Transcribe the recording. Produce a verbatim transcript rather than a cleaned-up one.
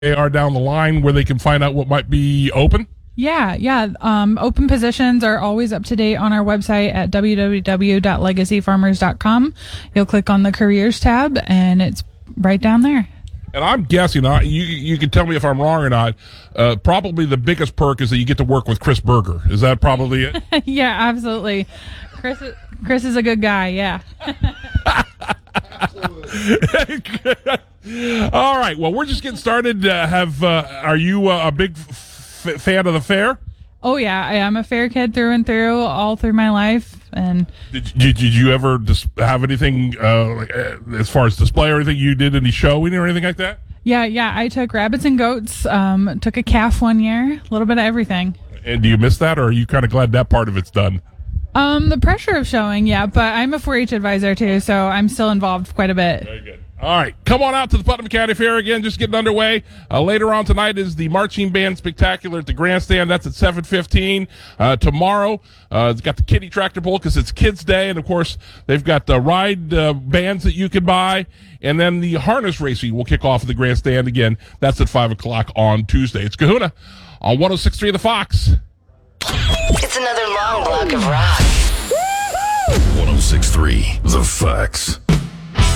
they are down the line where they can find out what might be open? Yeah, yeah. Um, open positions are always up to date on our website at w w w dot legacy farmers dot com. You'll click on the careers tab, and it's right down there. And I'm guessing, uh, you you can tell me if I'm wrong or not, uh, probably the biggest perk is that you get to work with Chris Berger. Is that probably it? Yeah, absolutely. Chris, Chris is a good guy, yeah. All right. Well, we're just getting started. Uh, have uh, Are you uh, a big f- fan of the fair? Oh, yeah. I am a fair kid through and through, all through my life. And Did, did, did you ever dis- have anything uh, like, uh, as far as display or anything you did any showing or anything like that? yeah, yeah. I took rabbits and goats, um, took a calf one year, a little bit of everything. And do you miss that, or are you kind of glad that part of it's done? Um, the pressure of showing, yeah, but I'm a four H advisor too, so I'm still involved quite a bit. Very good. All right, come on out to the Putnam County Fair again, just getting underway. Uh, later on tonight is the Marching Band Spectacular at the Grandstand. That's at seven fifteen. Uh, tomorrow, uh, it's got the Kiddie Tractor Pull because it's Kids Day, and of course, they've got the ride uh, bands that you can buy, and then the harness racing will kick off at the Grandstand again. That's at five o'clock on Tuesday. It's Kahuna on one oh six point three The Fox. It's another long block of rock. one oh six point three The Fox.